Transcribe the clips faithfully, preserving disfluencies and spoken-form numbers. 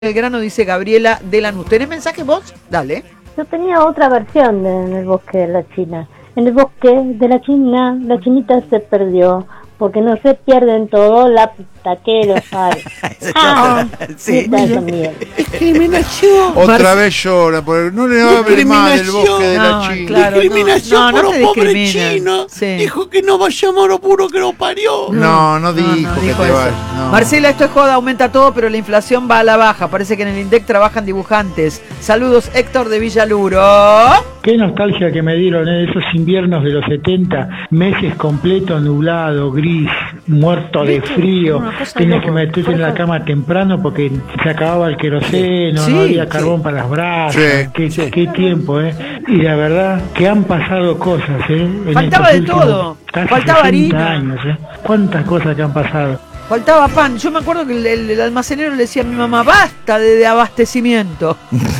El grano, dice Gabriela de Lanús. ¿Tenés mensaje vos? Dale. Yo tenía otra versión de En el bosque de la China. En el bosque de la China, la chinita se perdió, porque no se pierden todo la taquero sabe. Ah, sí. Discriminación. Otra Marce... vez llora, por... no le hable más del bosque de no, la China. Claro, discriminación no, no, por no los pobres chinos. Sí. Dijo que no vayamos a lo puro que lo parió. No, no dijo, no, no que dijo te vayas. No. Marcela, esto es joda, aumenta todo, pero la inflación va a la baja. Parece que en el INDEC trabajan dibujantes. Saludos, Héctor de Villaluro. Qué nostalgia que me dieron eh, esos inviernos de los setenta, meses completos nublado, gris, muerto de frío. Tenías que meterte en la cama temprano porque se acababa el queroseno, sí, no había carbón sí. para las brasas. Sí. Qué, sí. qué tiempo, ¿eh? Y la verdad que han pasado cosas, ¿eh? En Faltaba de todo. Faltaba harina. Años, ¿eh? Cuántas cosas que han pasado. Faltaba pan. Yo me acuerdo que el, el, el almacenero le decía a mi mamá, basta de, de abastecimiento.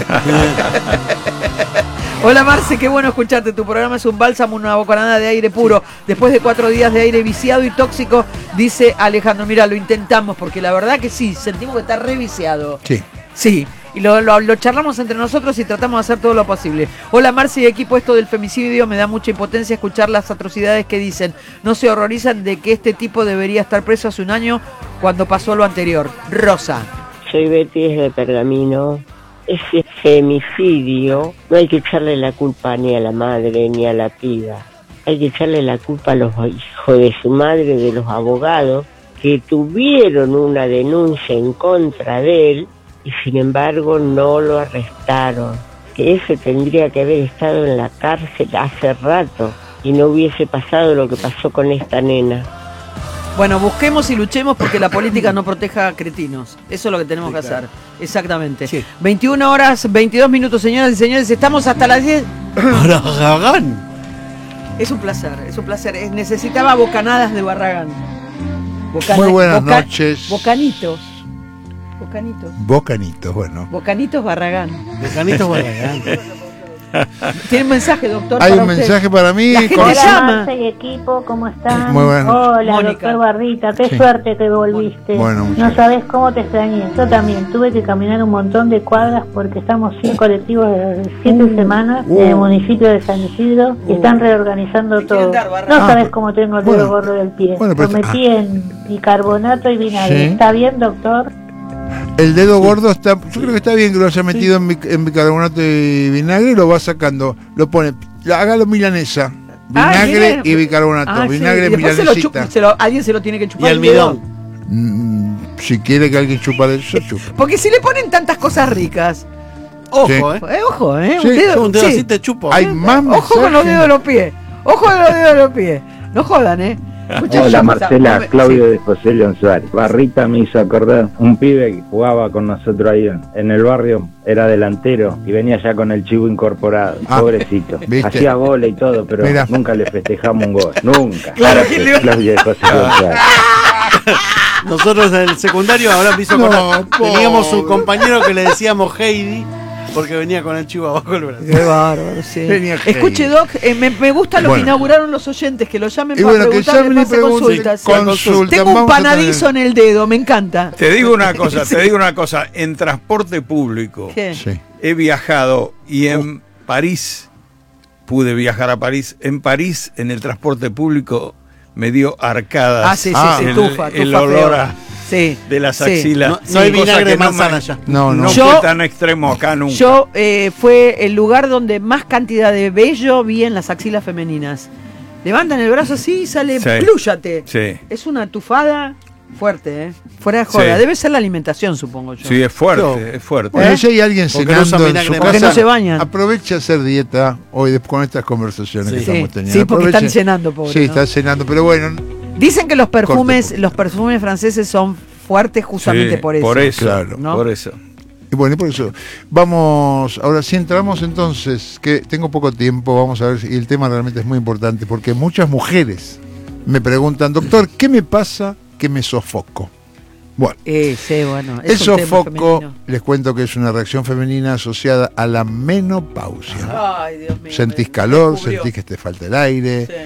Hola Marce, qué bueno escucharte. Tu programa es un bálsamo, una bocanada de aire puro. Después de cuatro días de aire viciado y tóxico, dice Alejandro. Mira, lo intentamos porque la verdad que sí, sentimos que está re viciado. Sí. Sí. Y lo, lo, lo charlamos entre nosotros y tratamos de hacer todo lo posible. Hola Marce y equipo, esto del femicidio me da mucha impotencia escuchar las atrocidades que dicen. No se horrorizan de que este tipo debería estar preso hace un año cuando pasó lo anterior. Rosa. Soy Betty desde Pergamino. Ese femicidio no hay que echarle la culpa ni a la madre ni a la piba. Hay que echarle la culpa a los hijos de su madre, de los abogados que tuvieron una denuncia en contra de él y sin embargo no lo arrestaron. Que ese tendría que haber estado en la cárcel hace rato y no hubiese pasado lo que pasó con esta nena. Bueno, busquemos y luchemos porque la política no proteja a cretinos. Eso es lo que tenemos sí, que claro. hacer. Exactamente. Sí. veintiuna horas, veintidós minutos, señoras y señores. Estamos hasta las diez. Barragán. Es un placer, es un placer. Necesitaba bocanadas de Barragán. Bocana, Muy buenas boca, noches. Bocanitos. Bocanitos. Bocanitos, bueno. Bocanitos Barragán. Bocanitos Barragán. ¿Tiene un mensaje, doctor? Hay un usted? mensaje para mí. La gente Hola, llama. Marce y equipo, ¿cómo están? Muy bueno. Hola, Mónica. Doctor Barrita, qué sí. suerte que volviste. Bueno, no sabés cómo te extrañé. Yo también tuve que caminar un montón de cuadras porque estamos sin colectivos desde siete uh, semanas uh. en el municipio de San Isidro uh. y están reorganizando todo. No ah, sabés cómo tengo el dedo bueno. gordo del pie. Bueno, Lo metí ah. en bicarbonato y vinagre. ¿Sí? ¿Está bien, doctor? El dedo gordo está, yo creo que está bien que lo haya metido sí. en, en bicarbonato y vinagre y lo va sacando, lo pone, hágalo milanesa, vinagre ah, y bicarbonato, ah, vinagre sí. y milanesita. Se lo chupa, se lo, alguien se lo tiene que chupar. Y almidón. Mm, si quiere que alguien chupa de eso, chupa. Porque si le ponen tantas cosas ricas. Ojo, sí. eh. eh. Ojo, eh. Sí. Un dedo, un dedo sí. así te chupo. Hay más Ojo con los dedos de los pies. Ojo con los dedos de los pies. No jodan, eh. Muchas Hola Marcela, está, Claudio sí. de José León Suárez. Barrita me hizo acordar un pibe que jugaba con nosotros ahí en, en el barrio, era delantero y venía ya con el chivo incorporado, ah, pobrecito. ¿Viste? Hacía goles y todo, pero Mira. nunca le festejamos un gol, nunca. Claro, que le... Claudio de José León Suárez. Nosotros en el secundario ahora me hizo acordar, no, teníamos un compañero que le decíamos Heidi. Porque venía con el chivo abajo el brazo. Qué bárbaro, sí. Escuche, Doc, eh, me, me gusta lo bueno. que inauguraron los oyentes, que lo llamen y para bueno, preguntarle, que pase consultas. Sí, consulta. Tengo un panadizo en el dedo, me encanta. Te digo una cosa, sí. te digo una cosa. En transporte público sí. he viajado y en oh. París, pude viajar a París. En París, en el transporte público, me dio arcadas. Ah, sí, sí, ah, sí, el, tufa, tufa el olor a... Sí, de las axilas. Sí. No, no hay vinagre de manzana ya. No, no. No yo, fue tan extremo acá nunca. Yo eh, fue el lugar donde más cantidad de vello vi en las axilas femeninas. Levantan el brazo así y sale, sí. plúyate. Sí. Es una tufada fuerte, ¿eh? Fuera de joda. Sí. Debe ser la alimentación, supongo yo. Sí, es fuerte, no. es fuerte. Bueno, ¿Eh? Si hay alguien cenando no en su casa, no se bañan. Aprovecha a hacer dieta hoy con estas conversaciones sí. que estamos sí. teniendo. Sí, porque Aprovechen. están cenando, pobre. Sí, ¿no? están cenando, pero bueno. Dicen que los perfumes, los perfumes franceses son fuertes justamente sí, por eso. Por eso, claro. ¿no? Por eso. Y bueno, y por eso. Vamos, ahora sí entramos entonces, que tengo poco tiempo, vamos a ver, y el tema realmente es muy importante, porque muchas mujeres me preguntan, doctor, ¿qué me pasa que me sofoco? Bueno, eh, sí, bueno el sofoco, les cuento que es una reacción femenina asociada a la menopausia. Ay, Dios mío. Sentís calor, sentís que te falta el aire. Sí.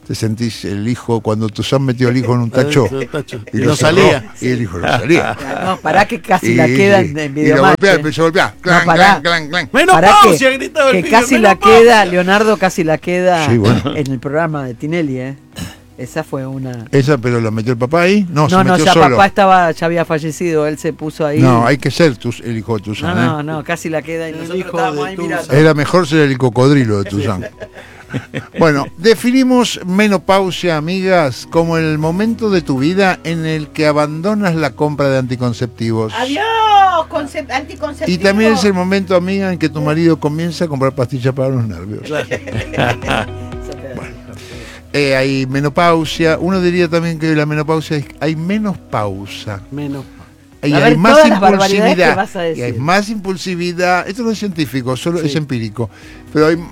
te sentís el hijo, cuando Tuzán metió al hijo en un tacho, y, y lo salía. Y el hijo lo salía. No, pará que casi y, la queda en, en video. Y video. lo golpea, empezó a golpear. Clan, no, clan, clan, clan. ¡Menopausia! Gritaba el que pibe, casi la queda, Leonardo casi la queda sí, bueno. en el programa de Tinelli, ¿eh? Esa fue una... ¿Esa pero la metió el papá ahí? No, no, se no, metió ya solo. papá estaba, ya había fallecido, él se puso ahí. No, hay que ser tus, el hijo de Tuzán. No, no, ¿eh? no, casi la queda y el nosotros hijo estábamos de ahí Tuzán. mirando. Era mejor ser el cocodrilo de Tuzán. Bueno, definimos menopausia, amigas, como el momento de tu vida en el que abandonas la compra de anticonceptivos. Adiós, concep- anticonceptivos. Y también es el momento, amiga, en que tu marido comienza a comprar pastillas para los nervios. Bueno, eh, hay menopausia. Uno diría también que la menopausia es, hay menos pausa. Menos. Y A hay ver, más todas las barbaridades que impulsividad. vas a decir. Y hay más impulsividad. Esto no es científico, solo Sí. es empírico. Pero hay.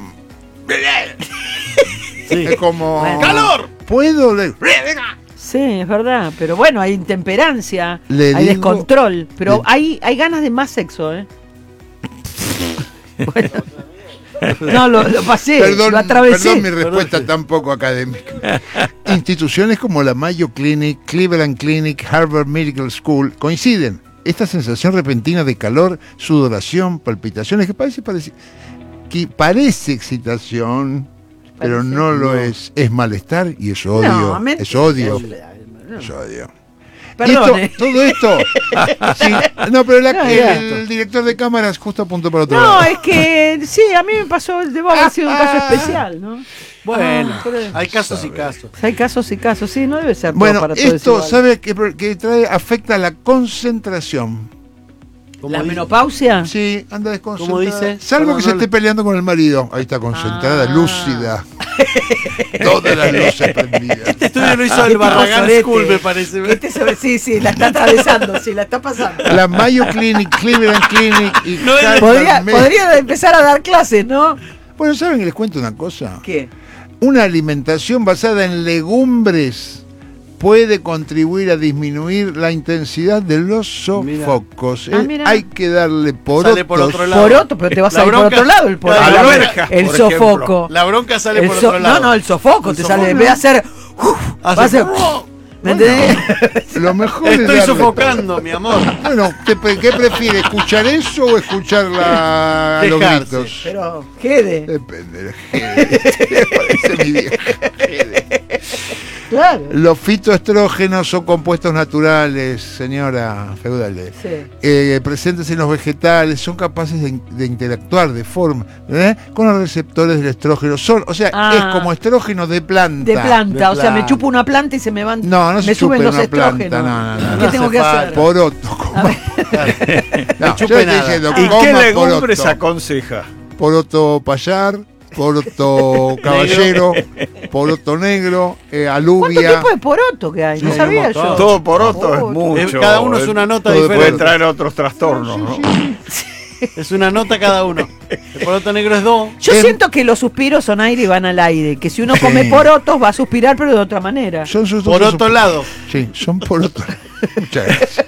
Sí. Es como. Bueno. ¡Calor! ¿Puedo leer? Sí, es verdad, pero bueno, hay intemperancia, Le hay digo- descontrol, pero le- hay, hay ganas de más sexo, ¿eh? Bueno. No, lo, lo pasé, Perdón, lo atravesé. perdón mi respuesta tan poco académica. Instituciones como la Mayo Clinic, Cleveland Clinic, Harvard Medical School coinciden. Esta sensación repentina de calor, sudoración, palpitaciones, que parece, parece, que parece excitación, pero Parece. no lo No. es. Es malestar y es odio. No, me- es odio. No. Es odio. Perdón, Y ¿eh? esto- todo esto. Sí, no, pero la- No, el, ya. el director de cámaras justo apuntó para otro No, lado. es que sí, a mí me pasó, debo haber sido un caso especial, ¿no? Bueno, Ah, pero- hay casos y Sabe. casos. Hay casos y casos, sí, no debe ser todo Bueno, para todos esto, igual. ¿sabe qué que trae? Afecta la concentración. ¿La dice- menopausia? Sí, anda desconcentrada. ¿Cómo dice? Salvo Perdón, que se no esté le- peleando con el marido. Ahí está concentrada, Ah. lúcida. Todas las luces prendidas. Este estudio lo hizo Qué el Barragán sorete. School, me parece. Este sobre- sí, sí, la está atravesando, sí, la está pasando. La Mayo Clinic, Cleveland Clinic y No, Harvard Podría, Med- podría empezar a dar clases, ¿no? Bueno, ¿saben que les cuento una cosa? ¿Qué? Una alimentación basada en legumbres puede contribuir a disminuir la intensidad de los sofocos. Ah, ¿eh? mira. Hay que darle porotos. Sale por otro lado. Poroto, pero te vas La a ir por bronca- otro lado. El, poroto, la la- bronca, el por sofoco. La bronca sale El por so- otro lado. No, no, el sofoco El te sofoco, sale. En ¿no? vez de hacer. uf, Hace- va a hacer. ¿Me entendés? Lo mejor es Estoy darle sofocando, mi amor. Bueno, ¿qué, pre- qué prefiere? ¿Escuchar eso o escuchar la, los Quejarse. gritos? Pero, quede. Depende del Gede. Parece mi vieja. Gede. Claro. Los fitoestrógenos son compuestos naturales, señora Feudale, Sí. eh, presentes en los vegetales, son capaces de, de interactuar de forma ¿eh? con los receptores del estrógeno. Son, o sea, Ah. es como estrógeno de planta. De planta, De o sea, me planta. chupo una planta y se me van. No, no se me suben chupe los una estrógenos. planta, no, no, no, ¿Qué no tengo hace que falta. hacer? Poroto. como- A ver. No, yo chupe le estoy nada. diciendo, ¿Y coma qué legumbres poroto. aconseja? Poroto payar, poroto caballero, poroto negro, eh, ¿Cuánto alubia. tipo de poroto que hay? Sí, no hay sabía un yo. montón. Todo poroto Oh, es mucho. Eh, cada uno es una nota todo de Puede diferente. traer otros trastornos, ¿no? Es una nota cada uno. El poroto negro es dos. Yo Em- siento que los suspiros son aire y van al aire. Que si uno come Sí. porotos va a suspirar, pero de otra manera. Son sus- Por sus- otro lado. Sí, son porotos. Muchas gracias.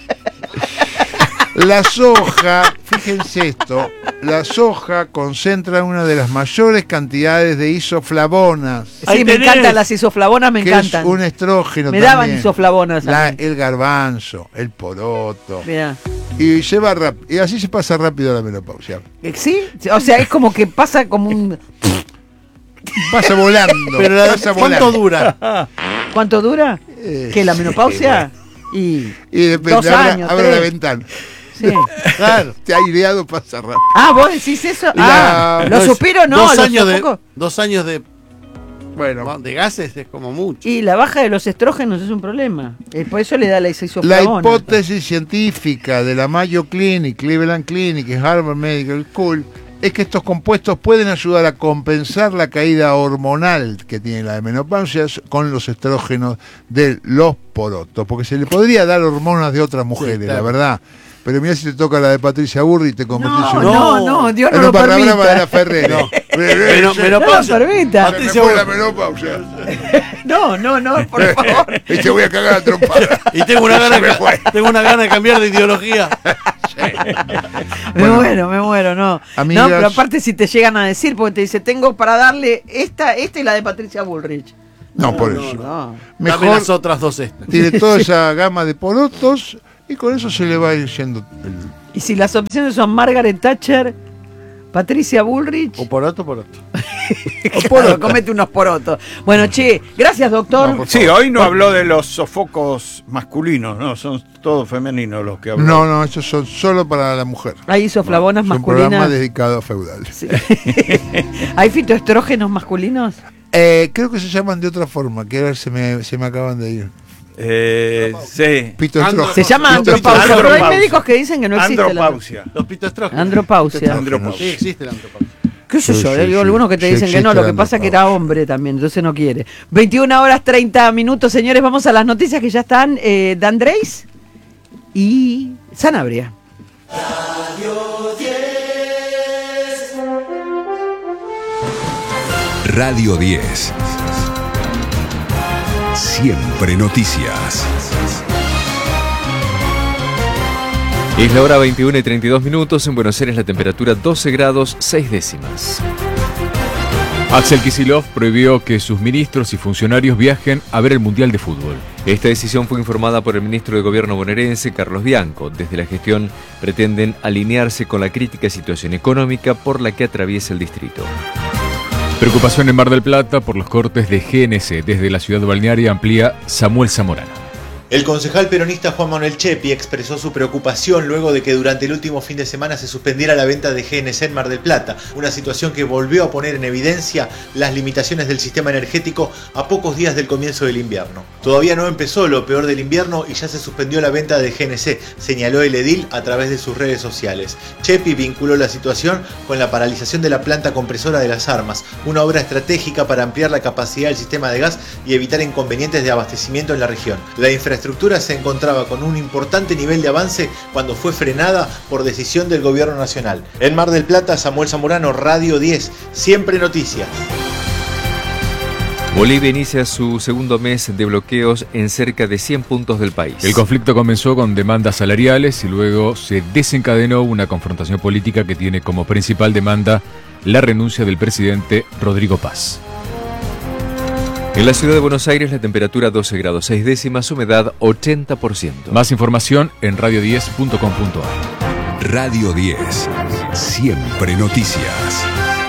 La soja, fíjense esto, la soja concentra una de las mayores cantidades de isoflavonas, Sí, Ahí me tenés. encantan las isoflavonas, me que encantan. es un estrógeno Me daban también. isoflavonas a La- mí. el garbanzo, el poroto. Mirá. Y lleva rap- y así se pasa rápido la menopausia. Eh, ¿Sí? O sea, es como que pasa como un... Pasa volando. Pero la- pasa ¿cuánto volando. dura? ¿Cuánto dura? Eh, ¿Qué, la menopausia? Y... Y depende, Dos abre, años, abre tres. la ventana. Sí. Claro. Te aireado pasa rápido. Ah, vos decís eso. Y Ah, la- los No, es- suspiros no, Dos los años, de, sofocos. dos años de, Bueno, de gases es como mucho. Y la baja de los estrógenos es un problema. Eh, Por eso le da la la isoflavona. hipótesis científica de la Mayo Clinic, Cleveland Clinic y Harvard Medical School es que estos compuestos pueden ayudar a compensar la caída hormonal que tiene la menopausia con los estrógenos de los porotos, porque se le podría dar hormonas de otras mujeres, claro. la verdad. Pero mira si te toca la de Patricia Burri y te convertís No, en un- no, no, Dios no en lo un barra brava de la permita. Ferreri. No. Pero, Pero- No lo permita. se me Patricia fue la Burri. menopausia. No, no, no, por favor. Y te voy a cagar a trompada. Y tengo una gana, Se me fue. tengo una gana de cambiar de ideología. Me Bueno. muero, me muero, no. Amigas. No, pero aparte si te llegan a decir, porque te dice, tengo para darle esta, esta y la de Patricia Bullrich. No, por eso. No. Mejor Dame las otras dos estas. tiene toda esa gama de porotos y con eso se le va a ir yendo el... Y si las opciones son Margaret Thatcher, Patricia Bullrich. O poroto, poroto. O poroto, comete unos porotos. Bueno, che, gracias, doctor. No, Sí, hoy no habló de los sofocos masculinos, no, son todos femeninos los que habló. No, no, esos son solo para la mujer. Hay isoflavonas Es un programa masculinas. dedicado a feudales. Sí. ¿Hay fitoestrógenos masculinos? Eh, creo que se llaman de otra forma, que ahora se me, se me acaban de ir. Eh, sí. Pitoestrógeno. Se llama andropausia, pero hay Andropausia. médicos que dicen que no existe la Andropausia. Los pitoestrógenos. andropausia. Andropausia. Sí, existe la andropausia. ¿Qué sé Sí, yo? sí, Digo, sí. algunos que te Sí dicen que no, existe lo que la pasa es que andropausia. era hombre también, entonces no quiere. veintiuna horas treinta minutos, señores, vamos a las noticias que ya están. Eh, D'Andrés y Sanabria. Radio diez. Siempre noticias. Es la hora veintiuna y treinta y dos minutos. En Buenos Aires la temperatura doce grados seis décimas. Axel Kicillof prohibió que sus ministros y funcionarios viajen a ver el Mundial de Fútbol. Esta decisión fue informada por el ministro de Gobierno bonaerense, Carlos Bianco. Desde la gestión pretenden alinearse con la crítica situación económica por la que atraviesa el distrito. Preocupación en Mar del Plata por los cortes de G N C. Desde la ciudad balnearia amplía Samuel Zamorano. El concejal peronista Juan Manuel Chepi expresó su preocupación luego de que durante el último fin de semana se suspendiera la venta de G N C en Mar del Plata, una situación que volvió a poner en evidencia las limitaciones del sistema energético a pocos días del comienzo del invierno. Todavía no empezó lo peor del invierno y ya se suspendió la venta de G N C, señaló el edil a través de sus redes sociales. Chepi vinculó la situación con la paralización de la planta compresora de Las Armas, una obra estratégica para ampliar la capacidad del sistema de gas y evitar inconvenientes de abastecimiento en la región. La infraestructura estructura se encontraba con un importante nivel de avance cuando fue frenada por decisión del gobierno nacional. En Mar del Plata, Samuel Zamorano, Radio diez, Siempre Noticias. Bolivia inicia su segundo mes de bloqueos en cerca de cien puntos del país. El conflicto comenzó con demandas salariales y luego se desencadenó una confrontación política que tiene como principal demanda la renuncia del presidente Rodrigo Paz. En la ciudad de Buenos Aires la temperatura doce grados seis décimas, humedad ochenta por ciento. Más información en radio diez punto com punto a r. Radio diez. Siempre noticias.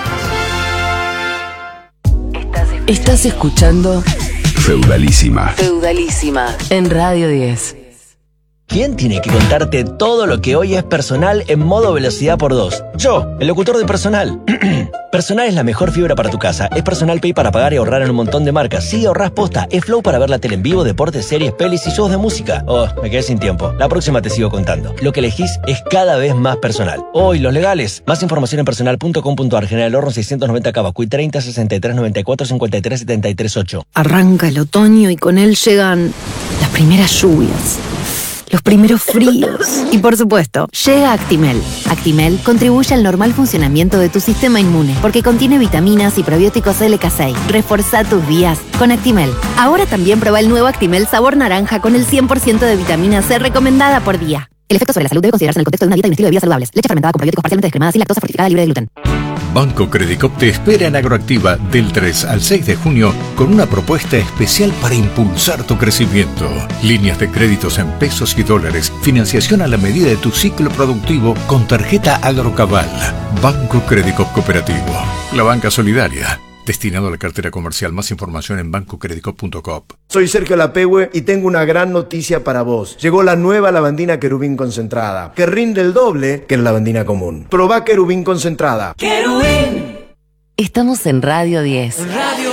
Estás escuchando Feudalísima. Feudalísima en Radio diez. ¿Quién tiene que contarte todo lo que hoy es personal en modo velocidad por dos? Yo, el locutor de Personal. Personal es la mejor fibra para tu casa. Es Personal Pay para pagar y ahorrar en un montón de marcas. Sí, ahorrás posta. Es Flow para ver la tele en vivo, deportes, series, pelis y shows de música. Oh, me quedé sin tiempo. La próxima te sigo contando. Lo que elegís es cada vez más personal. Oh, y los legales. Más información en personal punto com punto a r. General Horno seiscientos noventa Cabacuy treinta sesenta y tres noventa y cuatro cincuenta y tres setenta y tres ocho. Arranca el otoño y con él llegan las primeras lluvias, los primeros fríos. Y por supuesto, llega Actimel. Actimel contribuye al normal funcionamiento de tu sistema inmune porque contiene vitaminas y probióticos L K seis. Reforzá tus días con Actimel. Ahora también prueba el nuevo Actimel sabor naranja con el cien por ciento de vitamina C recomendada por día. El efecto sobre la salud debe considerarse en el contexto de una dieta y un estilo de vida saludables. Leche fermentada con probióticos parcialmente descremada sin lactosa, fortificada, libre de gluten. Banco Credicop te espera en Agroactiva del tres al seis de junio con una propuesta especial para impulsar tu crecimiento. Líneas de créditos en pesos y dólares, financiación a la medida de tu ciclo productivo con tarjeta Agrocabal. Banco Credicop Cooperativo, la banca solidaria. Destinado a la cartera comercial. Más información en banco credicop punto com. Soy Sergio Lapehue y tengo una gran noticia para vos. Llegó la nueva lavandina Querubín concentrada, que rinde el doble que la lavandina común. Probá Querubín concentrada. Querubín. Estamos en Radio diez. Radio